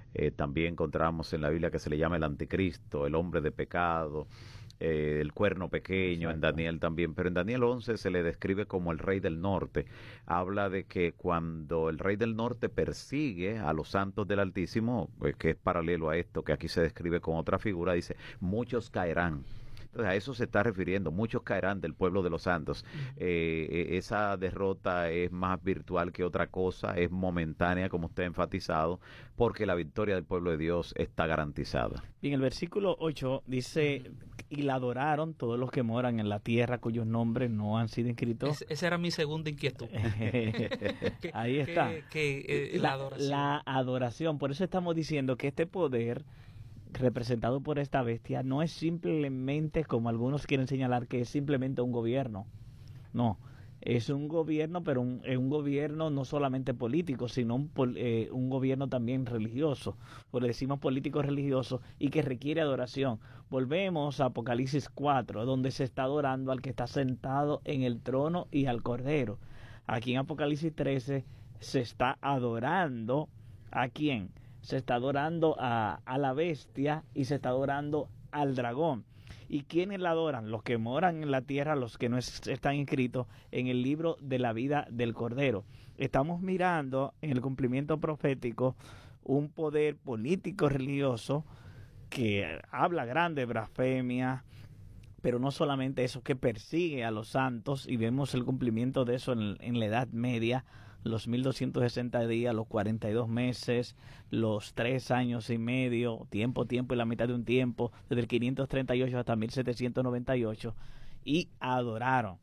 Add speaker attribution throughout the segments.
Speaker 1: También encontramos en la Biblia que se le llama el anticristo, el hombre de pecado, el cuerno pequeño. Exacto. En Daniel también, pero en Daniel 11 se le describe como el rey del norte. Habla de que cuando el rey del norte persigue a los santos del Altísimo, que es paralelo a esto que aquí se describe con otra figura, dice, muchos caerán. Entonces a eso se está refiriendo, muchos caerán del pueblo de los santos. Esa derrota es más virtual que otra cosa, es momentánea, como usted ha enfatizado, porque la victoria del pueblo de Dios está garantizada.
Speaker 2: Bien, el versículo 8 dice, y la adoraron todos los que moran en la tierra cuyos nombres no han sido inscritos.
Speaker 3: Esa era mi segunda inquietud.
Speaker 2: Ahí está.
Speaker 3: La adoración.
Speaker 2: La adoración, por eso estamos diciendo que este poder representado por esta bestia no es simplemente, como algunos quieren señalar, que es simplemente un gobierno. No, es un gobierno, pero un gobierno no solamente político, sino un gobierno también religioso, o le decimos político religioso, y que requiere adoración. Volvemos a Apocalipsis 4, donde se está adorando al que está sentado en el trono y al Cordero. Aquí en Apocalipsis 13 se está adorando ¿a quién? Se está adorando a la bestia y se está adorando al dragón. ¿Y quiénes la adoran? Los que moran en la tierra, los que no están inscritos en el libro de la vida del Cordero. Estamos mirando en el cumplimiento profético un poder político religioso que habla grande blasfemia, pero no solamente eso, que persigue a los santos, y vemos el cumplimiento de eso en la Edad Media, los 1260 días, los 42 meses, los 3 años y medio, tiempo y la mitad de un tiempo, desde el 538 hasta 1798, y adoraron.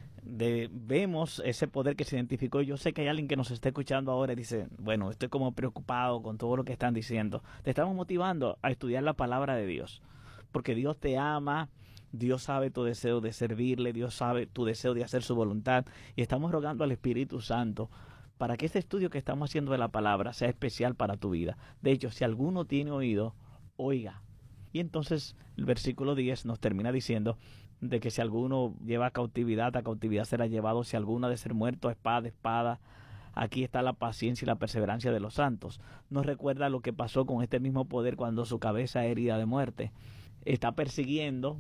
Speaker 2: Vemos ese poder que se identificó. Yo sé que hay alguien que nos está escuchando ahora y dice, bueno, estoy como preocupado con todo lo que están diciendo. Te estamos motivando a estudiar la palabra de Dios, porque Dios te ama. Dios sabe tu deseo de servirle, Dios sabe tu deseo de hacer su voluntad, y estamos rogando al Espíritu Santo para que este estudio que estamos haciendo de la palabra sea especial para tu vida. De hecho, si alguno tiene oído, oiga. Y entonces el versículo 10 nos termina diciendo de que si alguno lleva a cautividad será llevado; si alguno ha de ser muerto, espada. Aquí está la paciencia y la perseverancia de los santos. Nos recuerda lo que pasó con este mismo poder cuando su cabeza era herida de muerte. Está persiguiendo,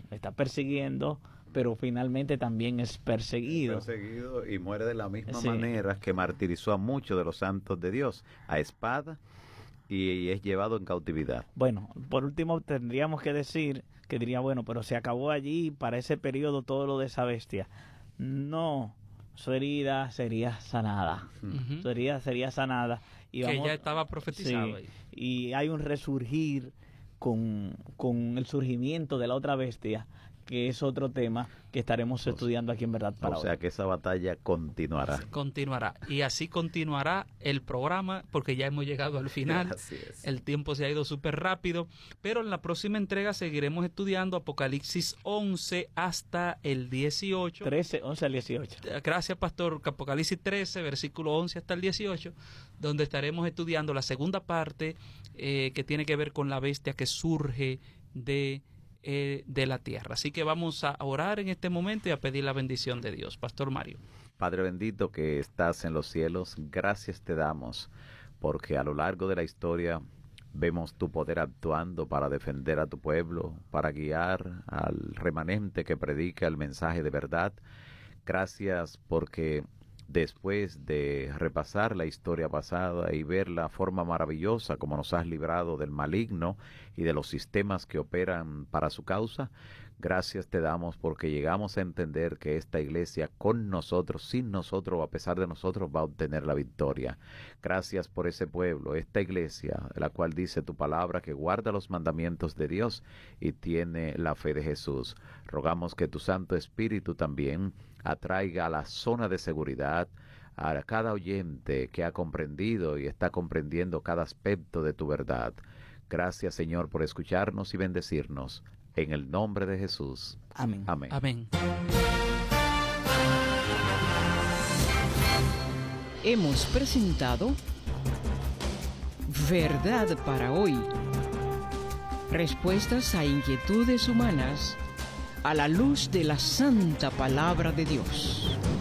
Speaker 2: pero finalmente también es perseguido.
Speaker 1: Perseguido y muere de la misma manera que martirizó a muchos de los santos de Dios, a espada, y es llevado en cautividad.
Speaker 2: Bueno, por último tendríamos que decir, que diría, bueno, pero se acabó allí para ese periodo todo lo de esa bestia. No, su herida sería sanada. Uh-huh. Su herida sería sanada. Y
Speaker 3: que ya estaba profetizado.
Speaker 2: Sí, y hay un resurgir con el surgimiento de la otra bestia, que es otro tema que estaremos estudiando aquí en Verdad para Hoy.
Speaker 1: O sea que esa batalla continuará.
Speaker 3: Continuará. Y así continuará el programa, porque ya hemos llegado al final.
Speaker 1: Así es.
Speaker 3: El tiempo se ha ido súper rápido, pero en la próxima entrega seguiremos estudiando Apocalipsis 11 hasta el 18.
Speaker 2: 11 al 18.
Speaker 3: Gracias, pastor. Apocalipsis 13, versículo 11 hasta el 18, donde estaremos estudiando la segunda parte que tiene que ver con la bestia que surge de la tierra. Así que vamos a orar en este momento y a pedir la bendición de Dios. Pastor Mario.
Speaker 1: Padre bendito que estás en los cielos, gracias te damos porque a lo largo de la historia vemos tu poder actuando para defender a tu pueblo, para guiar al remanente que predica el mensaje de verdad. Gracias porque después de repasar la historia pasada y ver la forma maravillosa como nos has librado del maligno y de los sistemas que operan para su causa, gracias te damos porque llegamos a entender que esta iglesia con nosotros, sin nosotros o a pesar de nosotros va a obtener la victoria. Gracias por ese pueblo, esta iglesia, la cual dice tu palabra que guarda los mandamientos de Dios y tiene la fe de Jesús. Rogamos que tu Santo Espíritu también atraiga a la zona de seguridad a cada oyente que ha comprendido y está comprendiendo cada aspecto de tu verdad. Gracias, Señor, por escucharnos y bendecirnos. En el nombre de Jesús.
Speaker 2: Amén.
Speaker 1: Amén.
Speaker 3: Amén.
Speaker 4: Hemos presentado Verdad para Hoy. Respuestas a inquietudes humanas a la luz de la santa palabra de Dios.